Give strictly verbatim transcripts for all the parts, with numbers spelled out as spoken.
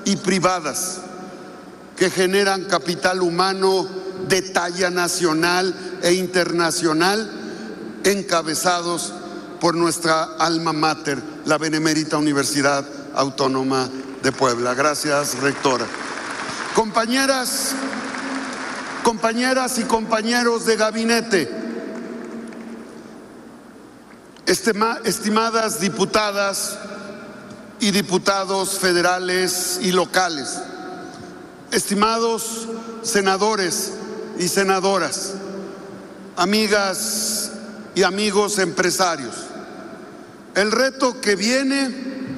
y privadas que generan capital humano de talla nacional e internacional, encabezados por nuestra alma mater, la Benemérita Universidad Autónoma de Puebla. Gracias, rectora. Compañeras, compañeras y compañeros de gabinete, estimadas diputadas y diputados federales y locales, estimados senadores y senadoras, amigas y amigos empresarios, el reto que viene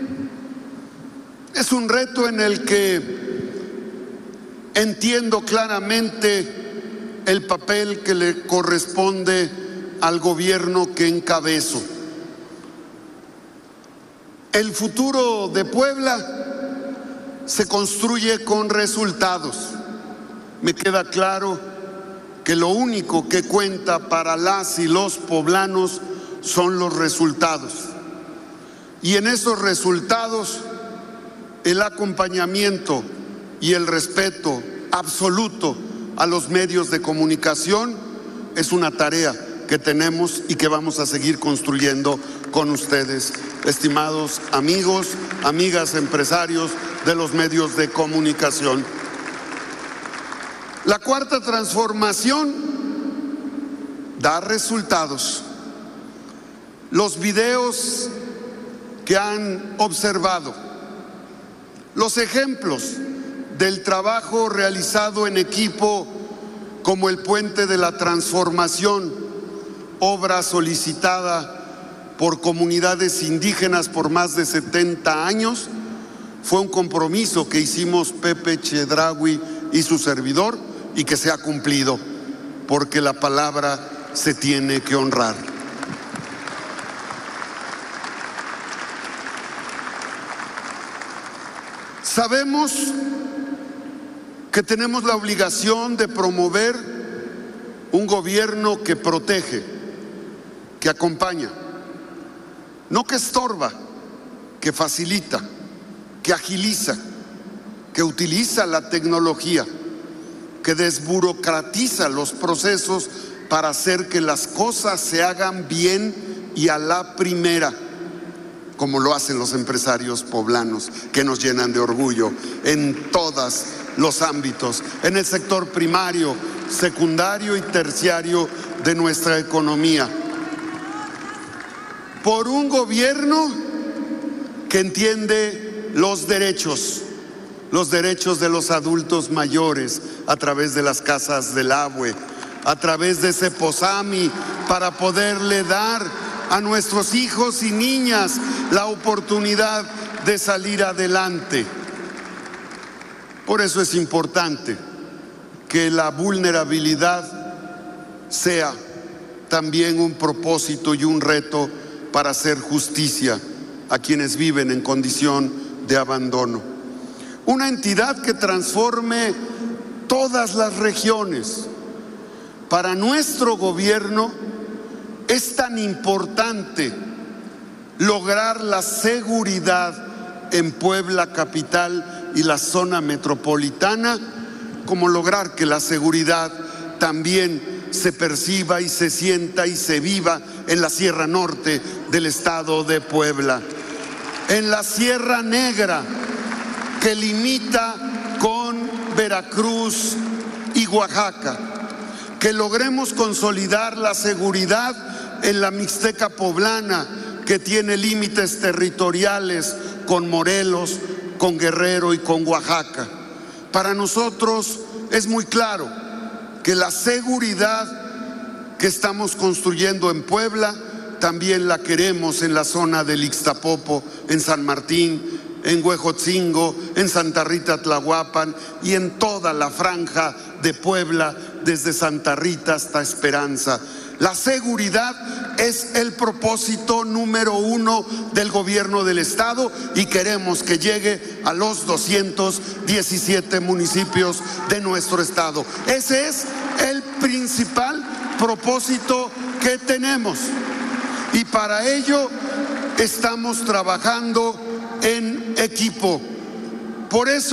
es un reto en el que entiendo claramente el papel que le corresponde al gobierno que encabezo. El futuro de Puebla se construye con resultados. Me queda claro que lo único que cuenta para las y los poblanos son los resultados. Y en esos resultados, el acompañamiento y el respeto absoluto a los medios de comunicación es una tarea que tenemos y que vamos a seguir construyendo con ustedes, estimados amigos, amigas, empresarios de los medios de comunicación. La cuarta transformación da resultados. Los videos que han observado, los ejemplos del trabajo realizado en equipo como el Puente de la Transformación, obra solicitada por comunidades indígenas por más de setenta años, fue un compromiso que hicimos Pepe Chedraui y su servidor y que se ha cumplido, porque la palabra se tiene que honrar. Sabemos que tenemos la obligación de promover un gobierno que protege, que acompaña, no que estorba, que facilita, que agiliza, que utiliza la tecnología, que desburocratiza los procesos para hacer que las cosas se hagan bien y a la primera, como lo hacen los empresarios poblanos, que nos llenan de orgullo en todos los ámbitos, en el sector primario, secundario y terciario de nuestra economía. Por un gobierno que entiende los derechos, los derechos de los adultos mayores a través de las casas del Abue, a través de Ceposami, para poderle dar a nuestros hijos y niñas la oportunidad de salir adelante. Por eso es importante que la vulnerabilidad sea también un propósito y un reto para hacer justicia a quienes viven en condición de abandono. Una entidad que transforme todas las regiones. Para nuestro gobierno es tan importante lograr la seguridad en Puebla capital y la zona metropolitana, como lograr que la seguridad también se perciba y se sienta y se viva en la Sierra Norte del estado de Puebla, en la Sierra Negra, que limita con Veracruz y Oaxaca, que logremos consolidar la seguridad en la Mixteca poblana, que tiene límites territoriales con Morelos, con Guerrero y con Oaxaca. Para nosotros es muy claro que la seguridad que estamos construyendo en Puebla también la queremos en la zona del Ixtapopo, en San Martín, en Huejotzingo, en Santa Rita Tlahuapan y en toda la franja de Puebla, desde Santa Rita hasta Esperanza. La seguridad es el propósito número uno del gobierno del estado y queremos que llegue a los doscientos diecisiete municipios de nuestro estado. Ese es el principal propósito que tenemos y para ello estamos trabajando en equipo. Por eso